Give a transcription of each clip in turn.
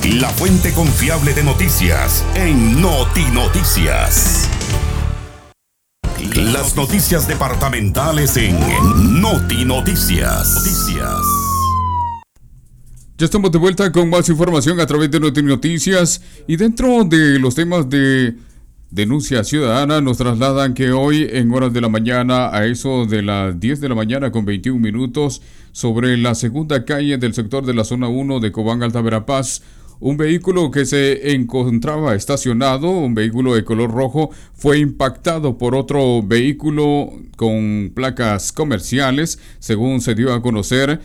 la fuente confiable de noticias en Notinoticias. Las noticias departamentales en Notinoticias. Ya estamos de vuelta con más información a través de Notinoticias, y dentro de los temas de denuncia ciudadana nos trasladan que hoy en horas de la mañana, a eso de las 10 de la mañana con 21 minutos, sobre la segunda calle del sector de la zona 1 de Cobán, Alta Verapaz, un vehículo que se encontraba estacionado, un vehículo de color rojo, fue impactado por otro vehículo con placas comerciales, según se dio a conocer,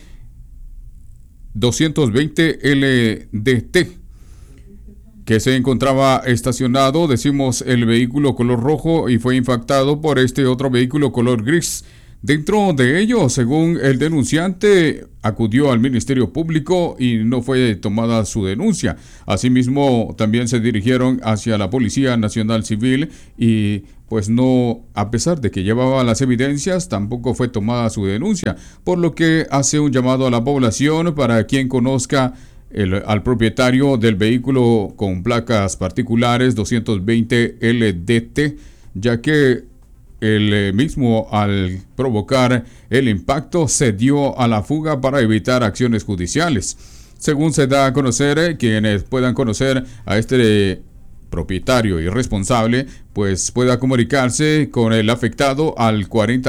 220 LDT, que se encontraba estacionado, decimos, el vehículo color rojo, y fue impactado por este otro vehículo color gris. Dentro de ello, según el denunciante, acudió al Ministerio Público y no fue tomada su denuncia. Asimismo, también se dirigieron hacia la Policía Nacional Civil y pues no, a pesar de que llevaba las evidencias, tampoco fue tomada su denuncia, por lo que hace un llamado a la población para quien conozca al propietario del vehículo con placas particulares 220 LDT, ya que el mismo, al provocar el impacto, se dio a la fuga para evitar acciones judiciales. Según se da a conocer, quienes puedan conocer a este propietario y responsable, pues pueda comunicarse con el afectado al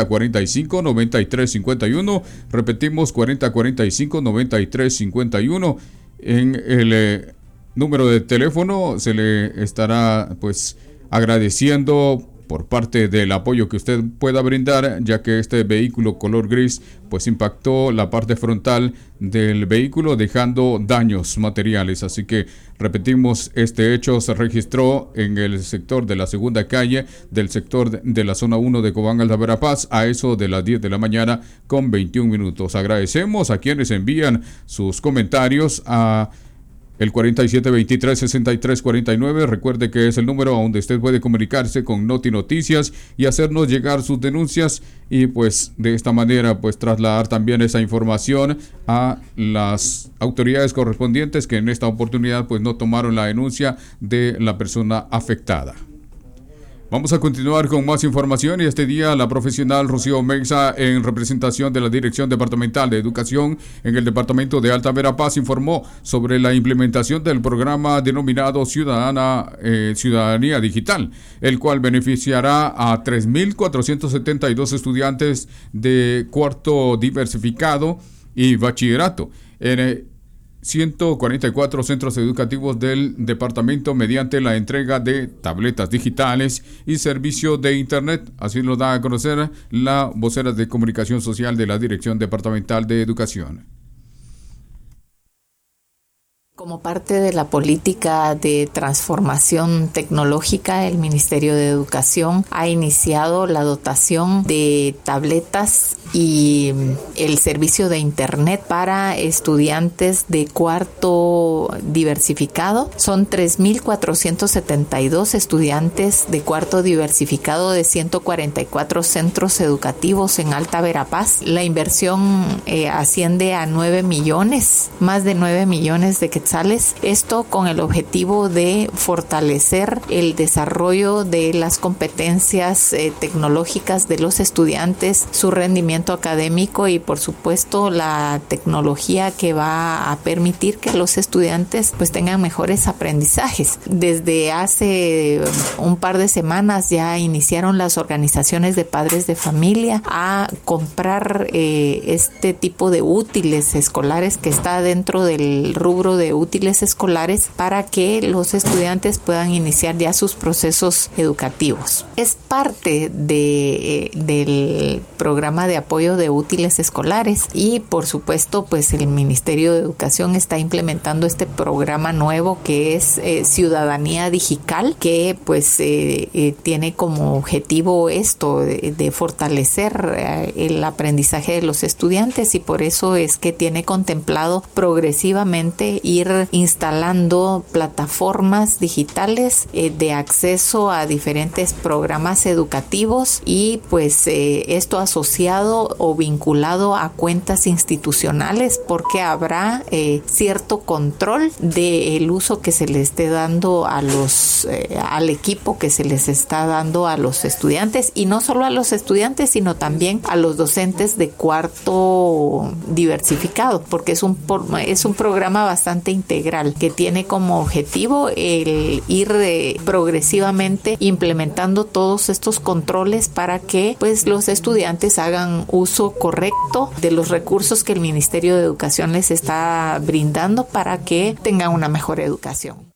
4045-9351. Repetimos, 4045-9351. En el número de teléfono se le estará pues agradeciendo por parte del apoyo que usted pueda brindar, ya que este vehículo color gris pues impactó la parte frontal del vehículo, dejando daños materiales. Así que repetimos, este hecho se registró en el sector de la segunda calle del sector de la zona 1 de Cobán, Alta Verapaz, a eso de las 10 de la mañana con 21 minutos. Agradecemos a quienes envían sus comentarios a el 4723-6349. Recuerde que es el número a donde usted puede comunicarse con Notinoticias y hacernos llegar sus denuncias, y pues de esta manera pues trasladar también esa información a las autoridades correspondientes, que en esta oportunidad pues no tomaron la denuncia de la persona afectada. Vamos a continuar con más información, y este día la profesional Rocío Meiza, en representación de la Dirección Departamental de Educación en el Departamento de Alta Verapaz, informó sobre la implementación del programa denominado Ciudadanía Digital, el cual beneficiará a 3.472 estudiantes de cuarto diversificado y bachillerato en 144 centros educativos del departamento, mediante la entrega de tabletas digitales y servicio de internet. Así lo da a conocer la vocera de comunicación social de la Dirección Departamental de Educación. Como parte de la política de transformación tecnológica, el Ministerio de Educación ha iniciado la dotación de tabletas y el servicio de internet para estudiantes de cuarto diversificado. Son 3.472 estudiantes de cuarto diversificado de 144 centros educativos en Alta Verapaz. La inversión asciende a 9 millones, más de 9 millones de quetzales. Esto con el objetivo de fortalecer el desarrollo de las competencias tecnológicas de los estudiantes, su rendimiento académico y por supuesto la tecnología que va a permitir que los estudiantes pues tengan mejores aprendizajes. Desde hace un par de semanas ya iniciaron las organizaciones de padres de familia a comprar este tipo de útiles escolares, que está dentro del rubro de útiles escolares, para que los estudiantes puedan iniciar ya sus procesos educativos. Es parte del programa de apoyo de útiles escolares, y por supuesto pues el Ministerio de Educación está implementando este programa nuevo que es Ciudadanía Digital, que pues tiene como objetivo esto de fortalecer el aprendizaje de los estudiantes, y por eso es que tiene contemplado progresivamente ir ir instalando plataformas digitales de acceso a diferentes programas educativos y pues esto asociado o vinculado a cuentas institucionales, porque habrá cierto control del uso que se le esté dando a al equipo que se les está dando a los estudiantes, y no solo a los estudiantes sino también a los docentes de cuarto diversificado, porque es un programa bastante integral que tiene como objetivo el ir progresivamente implementando todos estos controles para que pues los estudiantes hagan uso correcto de los recursos que el Ministerio de Educación les está brindando para que tengan una mejor educación.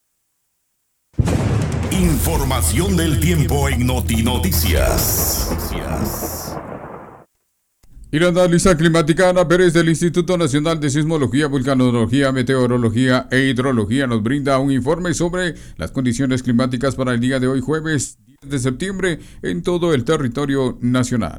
Información del tiempo en Notinoticias. Y la analista climática Ana Pérez del Instituto Nacional de Sismología, Vulcanología, Meteorología e Hidrología nos brinda un informe sobre las condiciones climáticas para el día de hoy, jueves 10 de septiembre, en todo el territorio nacional.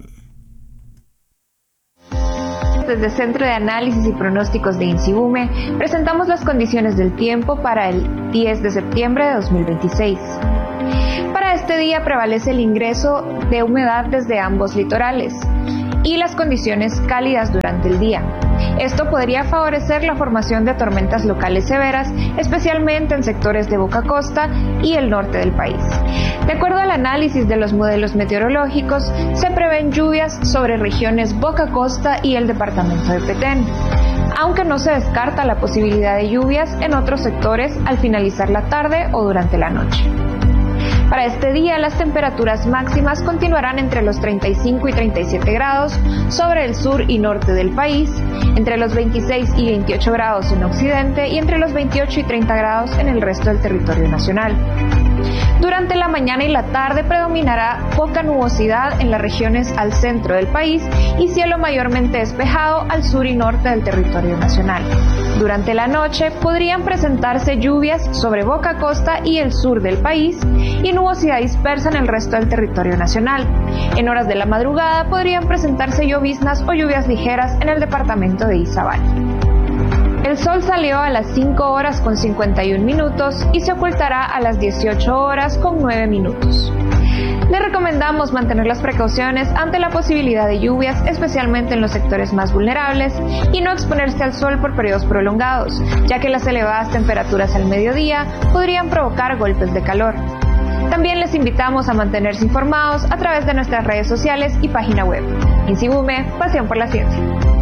Desde el Centro de Análisis y Pronósticos de INSIBUME presentamos las condiciones del tiempo para el 10 de septiembre de 2026. Para este día prevalece el ingreso de humedad desde ambos litorales y las condiciones cálidas durante el día. Esto podría favorecer la formación de tormentas locales severas, especialmente en sectores de Boca Costa y el norte del país. De acuerdo al análisis de los modelos meteorológicos, se prevén lluvias sobre regiones Boca Costa y el departamento de Petén, aunque no se descarta la posibilidad de lluvias en otros sectores al finalizar la tarde o durante la noche. Para este día, las temperaturas máximas continuarán entre los 35 y 37 grados sobre el sur y norte del país, entre los 26 y 28 grados en occidente y entre los 28 y 30 grados en el resto del territorio nacional. Durante la mañana y la tarde predominará poca nubosidad en las regiones al centro del país y cielo mayormente despejado al sur y norte del territorio nacional. Durante la noche podrían presentarse lluvias sobre Boca Costa y el sur del país y nubosidad dispersa en el resto del territorio nacional. En horas de la madrugada podrían presentarse lloviznas o lluvias ligeras en el departamento de Izabal. El sol salió a las 5 horas con 51 minutos y se ocultará a las 18 horas con 9 minutos. Le recomendamos mantener las precauciones ante la posibilidad de lluvias, especialmente en los sectores más vulnerables, y no exponerse al sol por periodos prolongados, ya que las elevadas temperaturas al mediodía podrían provocar golpes de calor. También les invitamos a mantenerse informados a través de nuestras redes sociales y página web. INSIBUME, pasión por la ciencia.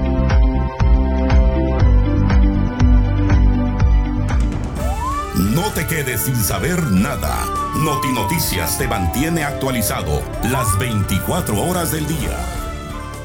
No te quedes sin saber nada. Notinoticias te mantiene actualizado las 24 horas del día.